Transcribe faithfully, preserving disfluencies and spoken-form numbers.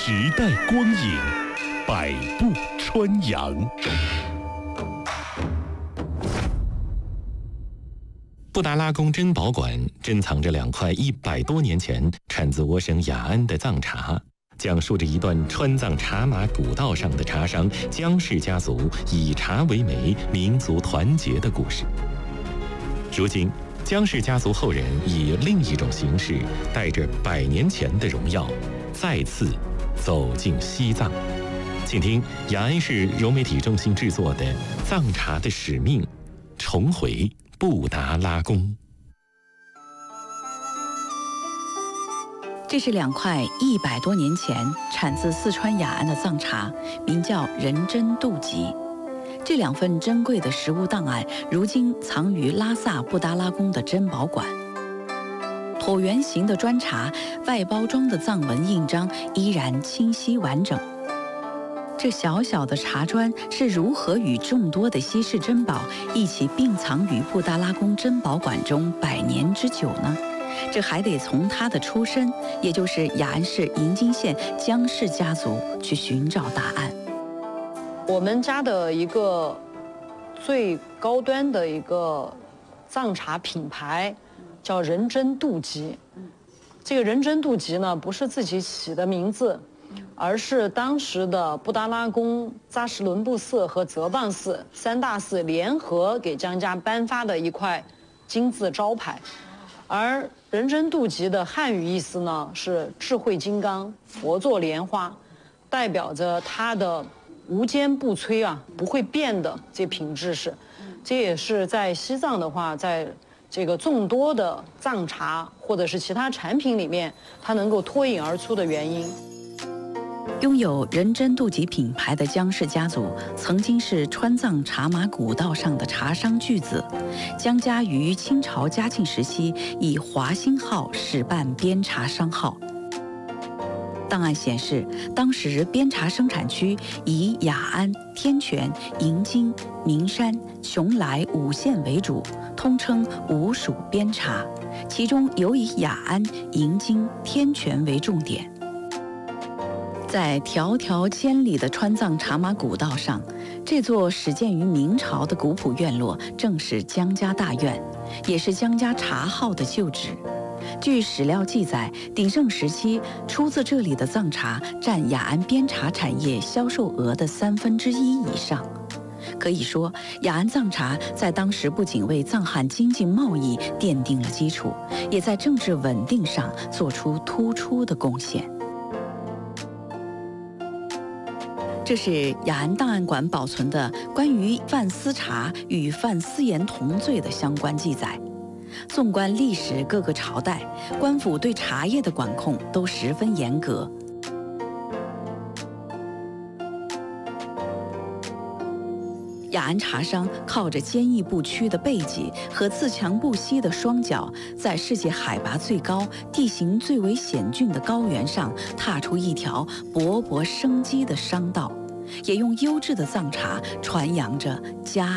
时代光影，百步穿杨。布达拉宫珍宝馆珍藏着两块一百多年前产自我省雅安的藏茶，讲述着一段川藏茶马古道上的茶商江氏家族以茶为媒、民族团结的故事。如今，江氏家族后人以另一种形式，带着百年前的荣耀，再次走进西藏。请听雅安市融媒体中心制作的《藏茶的使命》，重回布达拉宫。 这是两块一百多年前产自四川雅安的藏茶，名叫人参杜吉。这两份珍贵的实物档案，如今藏于拉萨布达拉宫的珍宝馆。椭圆形的砖茶，外包装的藏文印章依然清晰完整。这小小的茶砖是如何与众多的稀世珍宝一起并藏于布达拉宫珍宝馆中百年之久呢？这还得从他的出身，也就是雅安市银津县江氏家族去寻找答案。 我们家的一个最高端的一个藏茶品牌叫人参杜吉。这个人参杜吉呢，不是自己起的名字，而是当时的布达拉宫、扎什伦布寺和泽邦寺三大寺联合给江家颁发的一块金字招牌。而人参杜吉的汉语意思呢是智慧金刚、佛座莲花，代表着它的无坚不摧啊，不会变的这品质是。这也是在西藏的话，在这个众多的藏茶或者是其他产品里面，它能够脱颖而出的原因。 拥有人参杜吉品牌的江氏家族，曾经是川藏茶马古道上的茶商巨子。江家于清朝嘉庆时期以华兴号始办边茶商号。档案显示，当时边茶生产区以雅安、天全、银津、名山、邛崃五县为主，通称五属边茶，其中尤以雅安、银津、天全为重点。在迢迢千里的川藏茶马古道上，这座始建于明朝的古朴院落正是江家大院，也是江家茶号的旧址。据史料记载，鼎盛时期出自这里的藏茶占雅安边茶产业销售额的三分之一以上。可以说，雅安藏茶在当时不仅为藏汉经济贸易奠定了基础，也在政治稳定上做出突出的贡献。这是雅安档案馆保存的关于范思茶与范思言同罪的相关记载。纵观历史各个朝代，官府对茶叶的管控都十分严格。雅安茶商靠着坚毅不屈的背脊和自强不息的双脚，在世界海拔最高、地形最为险峻的高原上，踏出一条勃勃生机的商道，也用优质的藏茶传扬着家